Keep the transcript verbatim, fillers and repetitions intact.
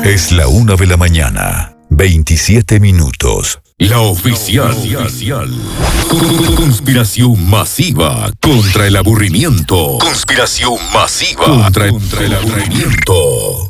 Es la una de la mañana, veintisiete minutos. La oficial. Conspiración masiva contra el aburrimiento. Conspiración masiva contra, contra el aburrimiento.